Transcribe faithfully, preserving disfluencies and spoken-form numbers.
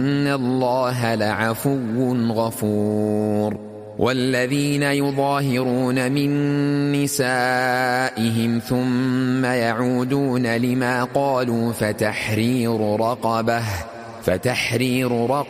إن الله لعفو غفور. والذين يظاهرون من نسائهم ثم يعودون لما قالوا فتحرير رقبة فتحرير رقبة